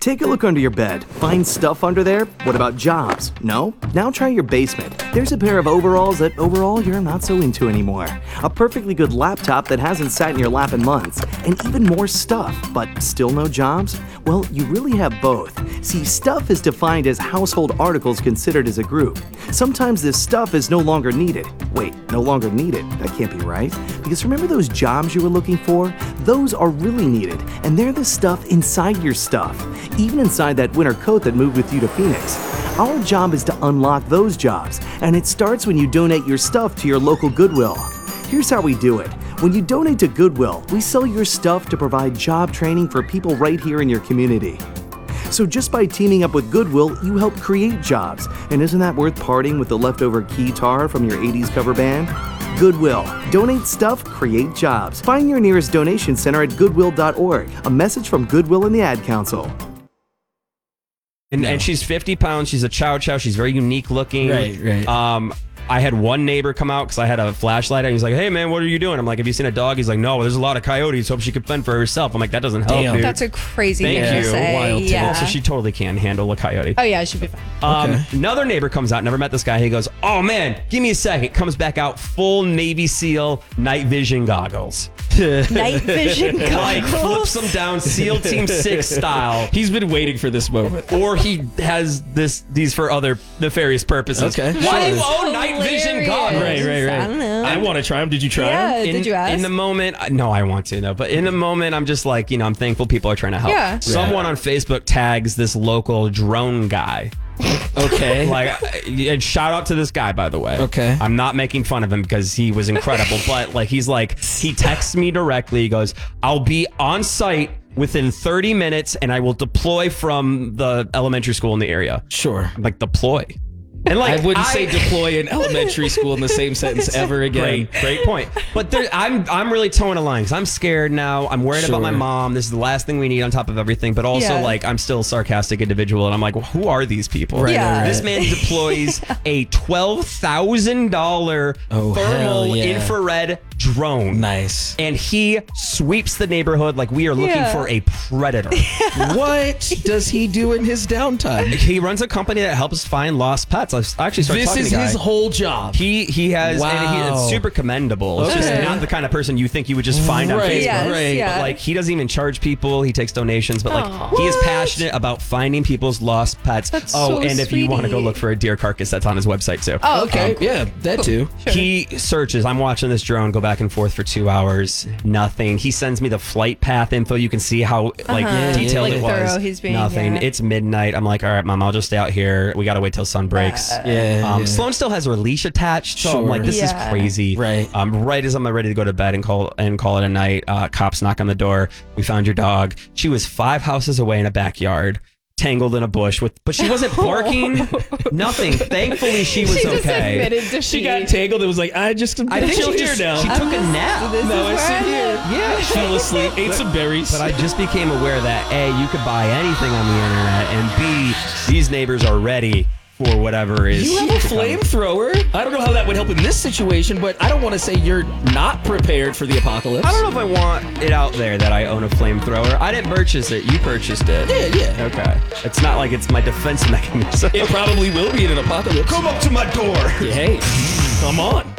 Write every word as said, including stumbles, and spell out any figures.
Take a look under your bed. Find stuff under there? What about jobs? No? Now try your basement. There's a pair of overalls that overall you're not so into anymore. A perfectly good laptop that hasn't sat in your lap in months. And even more stuff, but still no jobs? Well, you really have both. See, stuff is defined as household articles considered as a group. Sometimes this stuff is no longer needed. Wait, no longer needed? That can't be right. Because remember those jobs you were looking for? Those are really needed, and they're the stuff inside your stuff. Even inside that winter coat that moved with you to Phoenix. Our job is to unlock those jobs, and it starts when you donate your stuff to your local Goodwill. Here's how we do it. When you donate to Goodwill, we sell your stuff to provide job training for people right here in your community. So just by teaming up with Goodwill, you help create jobs. And isn't that worth parting with the leftover guitar from your eighties cover band? Goodwill. Donate stuff, create jobs. Find your nearest donation center at goodwill dot org. A message from Goodwill and the Ad Council. And, No. and she's fifty pounds. She's a chow chow. She's very unique looking. Right, right. Um, I had one neighbor come out because I had a flashlight and he's like, hey, man, what are you doing? I'm like, have you seen a dog? He's like, no, there's a lot of coyotes. Hope she could fend for herself. I'm like, that doesn't help, Damn. dude. That's a crazy Thank thing you. to say. Wild yeah. Well, so she totally can handle a coyote. oh, yeah, it should be fine. Um, Okay. Another neighbor comes out, never met this guy. He goes, oh, man, give me a second. Comes back out, full Navy SEAL night vision goggles. Night vision Like, flips goggles. them down SEAL Team six style. He's been waiting for this moment. Or he has this these for other nefarious purposes. Okay. Why do you Sure. own night vision Hilarious. goggles? Right, right, right. I don't know. I want to try him. Did you try Yeah. him? In, Did you ask? in the moment, no, I want to though. But in the moment, I'm just like, you know, I'm thankful people are trying to help. Yeah. Someone on Facebook tags this local drone guy. Okay. Like, and shout out to this guy, by the way. Okay. I'm not making fun of him because he was incredible, but like, he's like, he texts me directly. He goes, I'll be on site within thirty minutes and I will deploy from the elementary school in the area. Sure. I'm like, deploy. And like, I wouldn't say deploy in elementary school in the same sentence ever again. Great, great point. But there, I'm I'm really towing a line because I'm scared now. I'm worried about my Sure. mom. This is the last thing we need on top of everything. But also, Yeah. like, I'm still a sarcastic individual, and I'm like, well, who are these people? Right, Yeah. right, This right. man deploys a twelve thousand dollar Oh, hell thermal yeah. infrared drone. Nice. And he sweeps the neighborhood like we are looking Yeah. for a predator. What does he do in his downtime? He runs a company that helps find lost pets. I actually started This talking is to the guy. his whole job. He he has and he, Wow. it's super commendable. It's Okay. just not the kind of person you think you would just find on Right, Facebook. Yes, right. yeah. But like, he doesn't even charge people. He takes donations, but like, Aw. he is What? passionate about finding people's lost pets. That's oh, so and if you want to go sweetie. look for a deer carcass, that's on his website too. Oh, okay. Okay, yeah, that too. He searches. I'm watching this drone go back and forth for two hours. Nothing. He sends me the flight path info. You can see how like Uh-huh. detailed Like it was. thorough he's being, Nothing. yeah. It's midnight. I'm like, all right, mom, I'll just stay out here. We gotta wait till sun breaks. Yeah. Um, yeah. Sloan still has her leash attached, so I'm Sure. like, this Yeah. is crazy. Right. Um, right as I'm ready to go to bed and call and call it a night, uh, cops knock on the door. We found your dog. She was five houses away in a backyard, tangled in a bush with, but she wasn't barking. Nothing. Thankfully, she was She just okay. admitted to She got tangled. It was like, I just, I think chill she here just now. she took a nap. This No, is I where sit I here. live. Yeah, she Fell asleep, ate some berries. But I just became aware that A, you could buy anything on the internet, and B, these neighbors are ready for whatever is. You have a to come. flamethrower? I don't know how that would help in this situation, but I don't want to say you're not prepared for the apocalypse. I don't know if I want it out there that I own a flamethrower. I didn't purchase it. You purchased it. Yeah, yeah. Okay. It's not like it's my defense mechanism. It probably will be in an apocalypse. Come up to my door. Hey, come on.